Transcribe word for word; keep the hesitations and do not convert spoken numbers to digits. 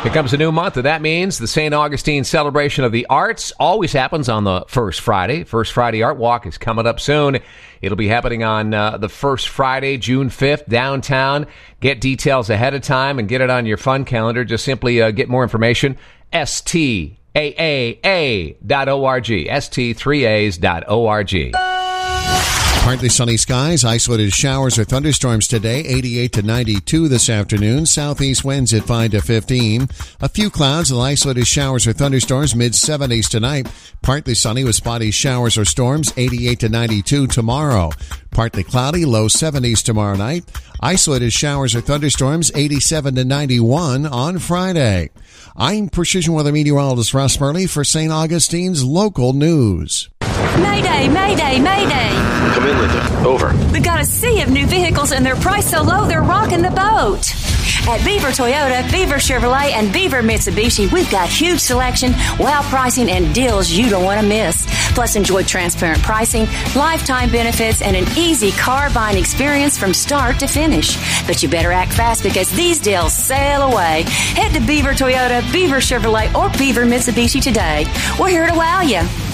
Here comes a new month, and that means the Saint Augustine Celebration of the Arts always happens on the first Friday. First Friday Art Walk is coming up soon. It'll be happening on uh, the first Friday, June fifth, downtown. Get details ahead of time and get it on your fun calendar. Just simply uh, get more information, S T A A A dot org, S T three A's dot org. Partly sunny skies, isolated showers or thunderstorms today, eighty-eight to ninety-two this afternoon. Southeast winds at five to fifteen. A few clouds and isolated showers or thunderstorms, mid seventies tonight. Partly sunny with spotty showers or storms, eighty-eight to ninety-two tomorrow. Partly cloudy, low seventies tomorrow night. Isolated showers or thunderstorms, eighty-seven to ninety-one on Friday. I'm Precision Weather Meteorologist Russ Murley for Saint Augustine's Local News. Mayday, mayday, mayday. Come in, Linda. Over. We've got a sea of new vehicles and they're priced so low they're rocking the boat. At Beaver Toyota, Beaver Chevrolet, and Beaver Mitsubishi, we've got huge selection, wow pricing, and deals you don't want to miss. Plus, enjoy transparent pricing, lifetime benefits, and an easy car buying experience from start to finish. But you better act fast because these deals sail away. Head to Beaver Toyota, Beaver Chevrolet, or Beaver Mitsubishi today. We're here to wow you.